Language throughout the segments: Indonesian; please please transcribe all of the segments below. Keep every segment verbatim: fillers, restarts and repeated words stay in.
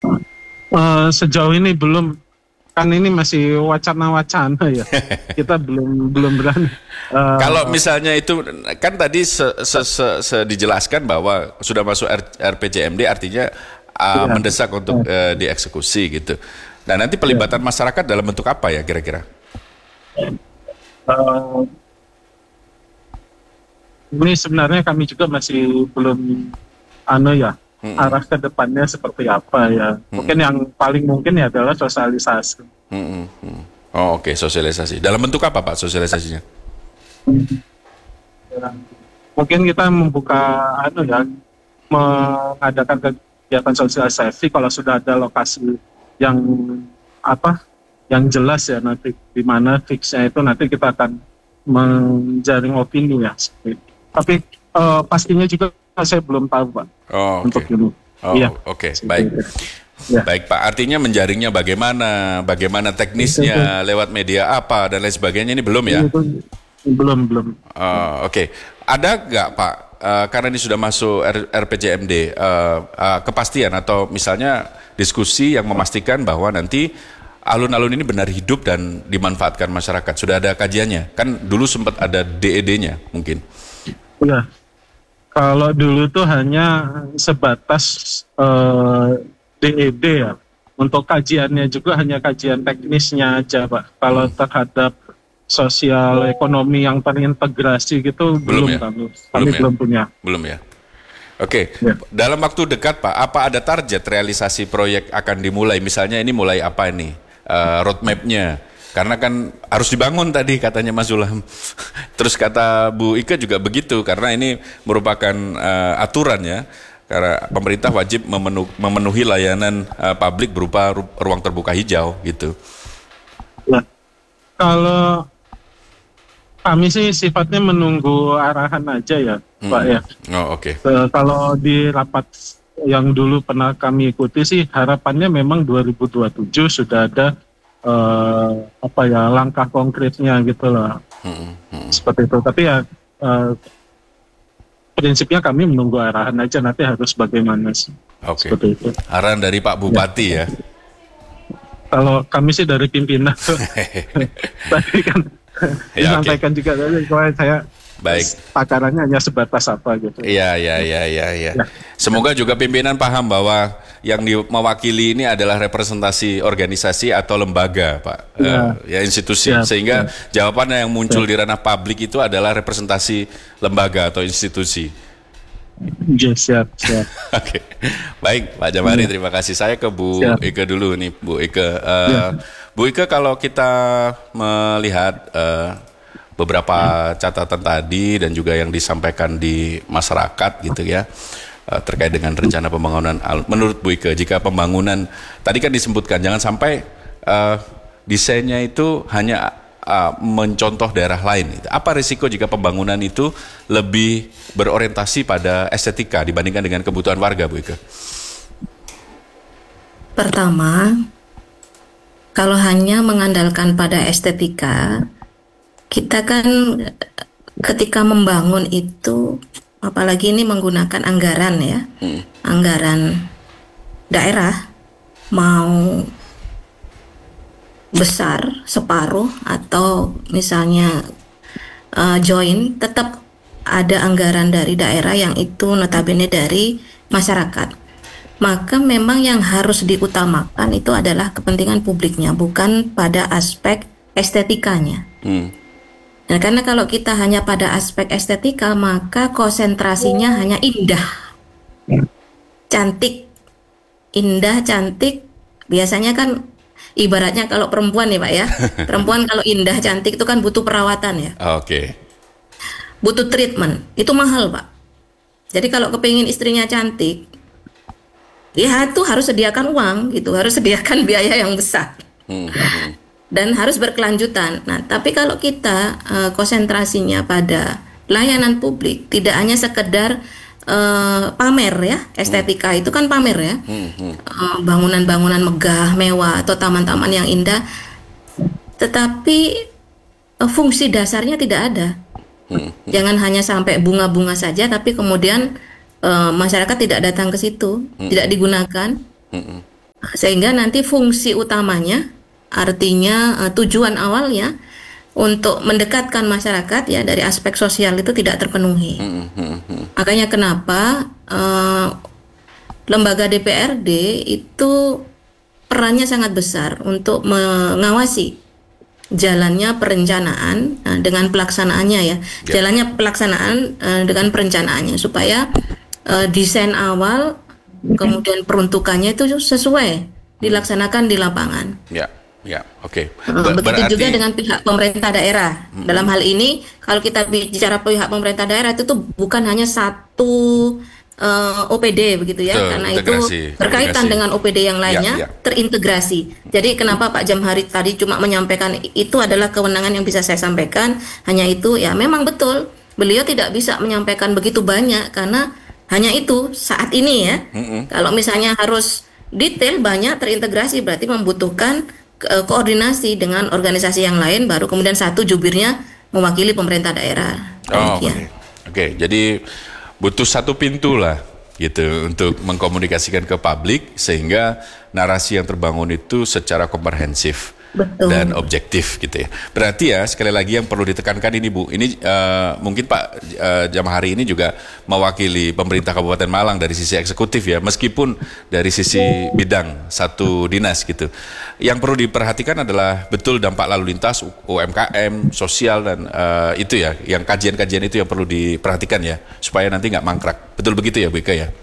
Uh, sejauh ini belum, kan ini masih wacana-wacana ya. Kita belum belum berani. Kalau Uh, misalnya itu kan tadi se, se, se, se dijelaskan bahwa sudah masuk R, R P J M D artinya uh, ya, mendesak untuk uh, dieksekusi gitu. Dan nanti ya. pelibatan masyarakat dalam bentuk apa ya kira-kira? Uh, ini sebenarnya kami juga masih belum anu ya, Mm-mm. arah ke depannya seperti apa ya. Mungkin Mm-mm. yang paling mungkin ya adalah sosialisasi. Mm-mm. Mm. Oh oke, okay. Sosialisasi. Dalam bentuk apa Pak sosialisasinya? Mungkin kita membuka anu ya, mengadakan kegiatan sosialisasi kalau sudah ada lokasi yang apa, yang jelas ya, nanti di mana fixnya itu nanti kita akan menjaring opini ya. Tapi uh, pastinya juga saya belum tahu Pak. Oh oke. Untuk ini. Oh Iya. oke, okay. Baik. Ya. Baik Pak, artinya menjaringnya bagaimana, bagaimana teknisnya, lewat media apa dan lain sebagainya ini belum ya? Belum, belum. Uh, Oke, okay. Ada nggak Pak, uh, karena ini sudah masuk R- RPJMD, uh, uh, kepastian atau misalnya diskusi yang memastikan bahwa nanti alun-alun ini benar hidup dan dimanfaatkan masyarakat? Sudah ada kajiannya? Kan dulu sempat ada D E D-nya mungkin. Ya, kalau dulu tuh hanya sebatas uh, D E D ya. Untuk kajiannya juga hanya kajian teknisnya aja Pak. Kalau Hmm. terhadap sosial ekonomi yang terintegrasi gitu Belum belum, ya? kami kami Belum ya? belum punya. Belum ya? Oke, Ya. dalam waktu dekat Pak, apa ada target realisasi proyek akan dimulai? Misalnya ini mulai apa ini? Uh, roadmap-nya? Karena kan harus dibangun tadi katanya Mas Zulham. Terus kata Bu Ike juga begitu, karena ini merupakan uh, aturan ya. Karena pemerintah wajib memenu memenuhi layanan uh, publik berupa ru ruang terbuka hijau gitu. Nah, kalau kami sih sifatnya menunggu arahan aja ya, hmm. Pak ya. Oh oke. Okay. E, kalau di rapat yang dulu pernah kami ikuti sih harapannya memang dua ribu dua puluh tujuh sudah ada e, apa ya langkah konkretnya gitu lah. Hmm. Hmm. Seperti itu. Tapi ya e, prinsipnya kami menunggu arahan aja, nanti harus bagaimana sih. Oke. Okay. Seperti itu. Arahan dari Pak Bupati ya. ya. Kalau kami sih dari pimpinan. Tadi kan ya, disampaikan okay. juga tadi kalau saya baik takarannya hanya sebatas apa gitu. Iya iya iya iya ya. ya. Semoga juga pimpinan paham bahwa yang mewakili ini adalah representasi organisasi atau lembaga Pak, ya, uh, ya institusi, ya, sehingga ya. Jawabannya yang muncul ya. Di ranah publik itu adalah representasi lembaga atau institusi. Ya, siap siap. Oke, okay. Baik Pak Jamari, ya. Terima kasih. Saya ke Bu siap. Ike dulu nih Bu Ike. Uh, ya. Bu Ike, kalau kita melihat uh, beberapa catatan tadi dan juga yang disampaikan di masyarakat gitu ya, uh, terkait dengan rencana pembangunan, menurut Bu Ike, jika pembangunan tadi kan disebutkan jangan sampai uh, desainnya itu hanya uh, mencontoh daerah lain. Apa risiko jika pembangunan itu lebih berorientasi pada estetika dibandingkan dengan kebutuhan warga, Bu Ike? Pertama, kalau hanya mengandalkan pada estetika, kita kan ketika membangun itu, apalagi ini menggunakan anggaran ya, hmm. anggaran daerah, mau besar, separuh, atau misalnya uh, join, tetap ada anggaran dari daerah yang itu notabene dari masyarakat. Maka memang yang harus diutamakan itu adalah kepentingan publiknya, bukan pada aspek estetikanya. Hmm. Nah, karena kalau kita hanya pada aspek estetika, maka konsentrasinya hanya indah, cantik, indah, cantik. Biasanya kan ibaratnya kalau perempuan nih Pak ya, perempuan kalau indah, cantik itu kan butuh perawatan ya. Oke. Okay. Butuh treatment, itu mahal Pak. Jadi kalau kepingin istrinya cantik, ya itu harus sediakan uang gitu, harus sediakan biaya yang besar. Hmm. Dan harus berkelanjutan. Nah, tapi kalau kita uh, konsentrasinya pada layanan publik, tidak hanya sekedar uh, pamer ya, estetika hmm. itu kan pamer ya, hmm. uh, bangunan-bangunan megah, mewah atau taman-taman yang indah, tetapi uh, fungsi dasarnya tidak ada. Hmm. Jangan hanya sampai bunga-bunga saja, tapi kemudian uh, masyarakat tidak datang ke situ, hmm. tidak digunakan. Hmm. sehingga nanti fungsi utamanya, artinya uh, tujuan awalnya untuk mendekatkan masyarakat ya dari aspek sosial itu tidak terpenuhi. Hmm, hmm, hmm. Makanya kenapa uh, lembaga D P R D itu perannya sangat besar untuk mengawasi jalannya perencanaan uh, dengan pelaksanaannya ya, Ya. jalannya pelaksanaan uh, dengan perencanaannya supaya uh, desain awal kemudian peruntukannya itu sesuai dilaksanakan di lapangan. Ya, ya, oke. Uh, Ber- begitu juga berarti- dengan pihak pemerintah daerah. Dalam hal ini, kalau kita bicara pihak pemerintah daerah itu tuh bukan hanya satu uh, O P D begitu ya, Betul, karena integrasi, itu berkaitan integrasi. dengan O P D yang lainnya Ya, ya. terintegrasi. Jadi kenapa Pak Jamhari tadi cuma menyampaikan itu adalah kewenangan yang bisa saya sampaikan, hanya itu ya memang betul. Beliau tidak bisa menyampaikan begitu banyak karena hanya itu saat ini ya. Mm-mm. Kalau misalnya harus detail banyak terintegrasi berarti membutuhkan ke- koordinasi dengan organisasi yang lain baru kemudian satu jubirnya mewakili pemerintah daerah. Oh, oke. Demikian. Oke, jadi butuh satu pintu lah gitu untuk mengkomunikasikan ke publik sehingga narasi yang terbangun itu secara komprehensif Betul. dan objektif gitu ya. Berarti ya sekali lagi yang perlu ditekankan ini Bu, ini eh, mungkin Pak eh, Jamhari ini juga mewakili pemerintah Kabupaten Malang dari sisi eksekutif ya, meskipun dari sisi bidang satu dinas gitu. Yang perlu diperhatikan adalah betul dampak lalu lintas U M K M, sosial dan eh, itu ya, yang kajian-kajian itu yang perlu diperhatikan ya, supaya nanti nggak mangkrak. Betul begitu ya Bu Ika ya?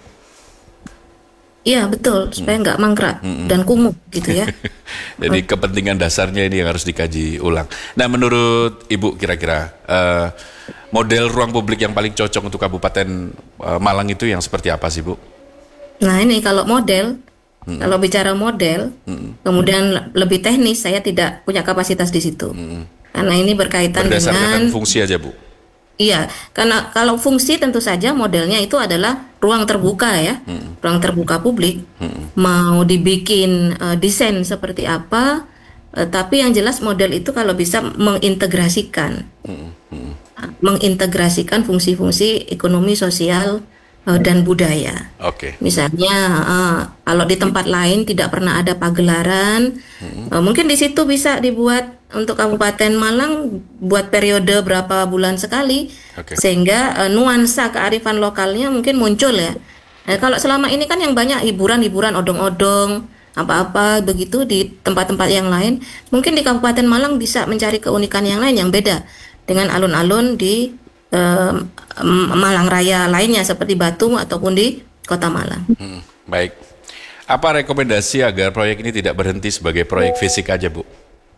Iya betul supaya nggak mangkrak dan kumuh gitu ya. Jadi kepentingan dasarnya ini yang harus dikaji ulang. Nah, menurut Ibu kira-kira eh, model ruang publik yang paling cocok untuk Kabupaten eh, Malang itu yang seperti apa sih Bu? Nah ini kalau model, kalau bicara model, kemudian lebih teknis saya tidak punya kapasitas di situ. Karena ini berkaitan Berdasarkan dengan fungsi aja Bu. iya, karena kalau fungsi tentu saja modelnya itu adalah ruang terbuka ya, ruang terbuka publik. Mau dibikin eh, desain seperti apa, eh, tapi yang jelas model itu kalau bisa mengintegrasikan, mengintegrasikan fungsi-fungsi ekonomi, sosial eh, dan budaya. Oke. Misalnya eh, kalau di tempat lain tidak pernah ada pagelaran, eh, mungkin di situ bisa dibuat untuk Kabupaten Malang buat periode berapa bulan sekali, Oke. sehingga eh, nuansa kearifan lokalnya mungkin muncul ya. Eh, kalau selama ini kan yang banyak hiburan-hiburan odong-odong apa-apa begitu di tempat-tempat yang lain, mungkin di Kabupaten Malang bisa mencari keunikan yang lain yang beda dengan alun-alun di eh, Malang Raya lainnya seperti Batu ataupun di Kota Malang. Hmm, baik. Apa rekomendasi agar proyek ini tidak berhenti sebagai proyek fisik aja Bu?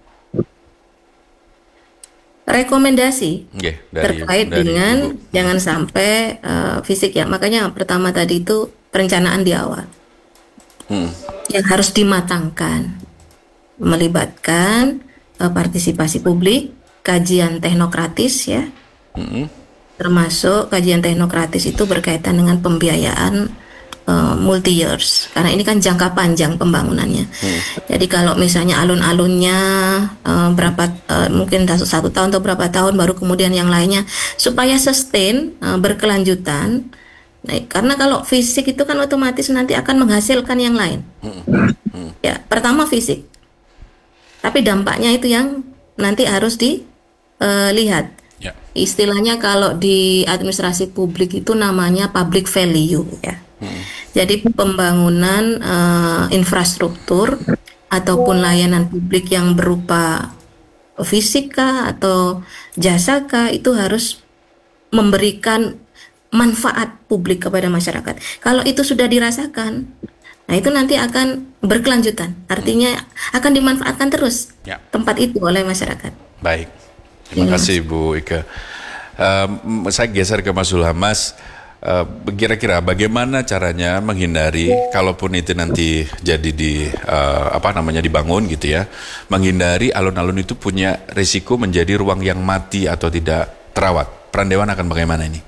Rekomendasi Oke, dari terkait dari dengan Ibu. jangan sampai eh, fisik ya. Makanya pertama tadi itu perencanaan di awal Hmm. yang harus dimatangkan, melibatkan eh, partisipasi publik, kajian teknokratis ya, Mm-mm. termasuk kajian teknokratis itu berkaitan dengan pembiayaan uh, multi years karena ini kan jangka panjang pembangunannya. Jadi kalau misalnya alun-alunnya uh, berapa uh, mungkin satu, satu tahun atau berapa tahun baru kemudian yang lainnya supaya sustain uh, berkelanjutan. Nah, karena kalau fisik itu kan otomatis nanti akan menghasilkan yang lain. Ya, pertama fisik. Tapi dampaknya itu yang nanti harus dilihat. Ya. Istilahnya kalau di administrasi publik itu namanya public value ya. Jadi pembangunan eh, infrastruktur ataupun layanan publik yang berupa fisik kah atau jasa kah itu harus memberikan manfaat publik kepada masyarakat. Kalau itu sudah dirasakan, nah itu nanti akan berkelanjutan. Artinya akan dimanfaatkan terus Ya. tempat itu oleh masyarakat. Baik, terima kasih Bu Ika. Um, saya geser ke Mas Zulham. Mas, uh, kira-kira bagaimana caranya menghindari, kalaupun itu nanti jadi di uh, apa namanya dibangun gitu ya, menghindari alun-alun itu punya risiko menjadi ruang yang mati atau tidak terawat. Peran Dewan akan bagaimana ini?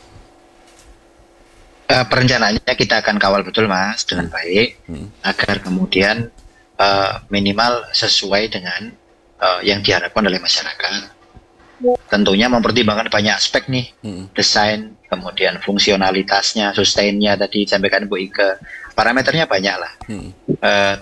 Uh, perencanaannya kita akan kawal betul Mas dengan baik hmm. agar kemudian uh, minimal sesuai dengan uh, yang diharapkan oleh masyarakat. Tentunya mempertimbangkan banyak aspek nih, hmm. desain, kemudian fungsionalitasnya, sustainnya tadi disampaikan Bu Ika, parameternya banyak lah. Hmm. Uh,